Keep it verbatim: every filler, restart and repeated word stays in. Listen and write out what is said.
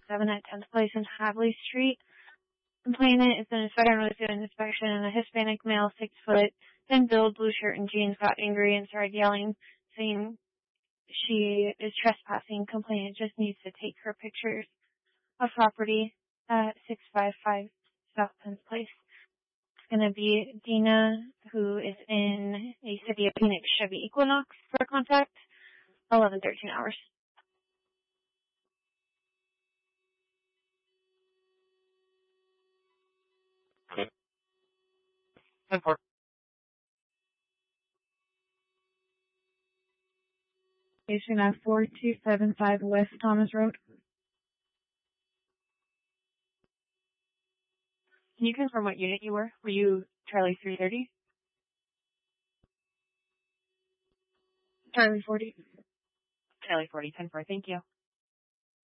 seven at tenth Place in Havley Street. Complainant is an inspector and was doing an inspection, and a Hispanic male, six foot, thin build, blue shirt and jeans, got angry and started yelling, saying she is trespassing. Complainant just needs to take her pictures of property at six five five South tenth Place. It's going to be Dina, who is in a City of Phoenix Chevy Equinox for contact, eleven thirteen hours. ten four. Station at four two seven five West Thomas Road. Can you confirm what unit you were? Were you Charlie three thirty? Charlie forty. Charlie forty, ten four, thank you.